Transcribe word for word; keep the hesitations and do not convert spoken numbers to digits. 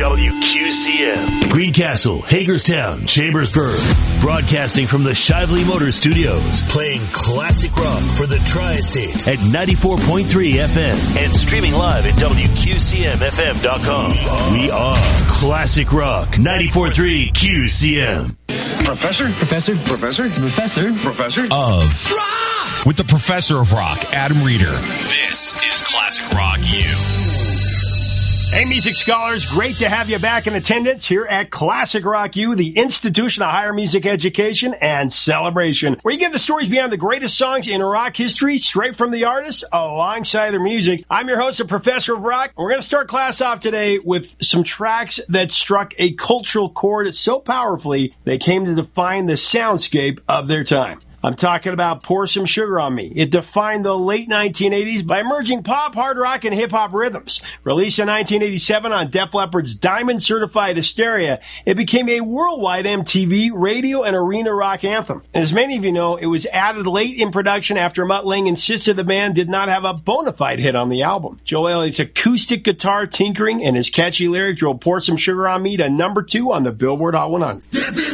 W Q C M. Greencastle, Hagerstown, Chambersburg. Broadcasting from the Shively Motor Studios. Playing classic rock for the Tri-State at ninety-four point three F M. And streaming live at W Q C M F M dot com. We are Classic Rock ninety-four point three Q C M. Professor? Professor? Professor? Professor? Professor? Of rock! With the Professor of Rock, Adam Reeder. This is Classic Rock U. Hey, music scholars, great to have you back in attendance here at Classic Rock U, the institution of higher music education and celebration, where you get the stories behind the greatest songs in rock history, straight from the artists, alongside their music. I'm your host, the Professor of Rock. We're going to start class off today with some tracks that struck a cultural chord so powerfully they came to define the soundscape of their time. I'm talking about Pour Some Sugar on Me. It defined the late nineteen eighties by merging pop, hard rock, and hip-hop rhythms. Released in nineteen eighty-seven on Def Leppard's Diamond Certified Hysteria, it became a worldwide M T V, radio, and arena rock anthem. And as many of you know, it was added late in production after Mutt Lange insisted the band did not have a bona fide hit on the album. Joe Elliott's acoustic guitar tinkering and his catchy lyric drove Pour Some Sugar on Me to number two on the Billboard Hot one hundred.